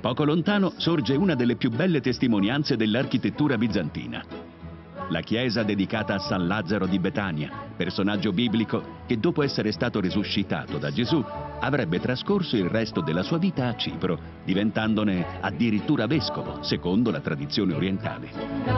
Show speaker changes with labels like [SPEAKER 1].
[SPEAKER 1] Poco lontano sorge una delle più belle testimonianze dell'architettura bizantina. La chiesa dedicata a San Lazzaro di Betania, personaggio biblico che dopo essere stato risuscitato da Gesù avrebbe trascorso il resto della sua vita a Cipro, diventandone addirittura vescovo, secondo la tradizione orientale.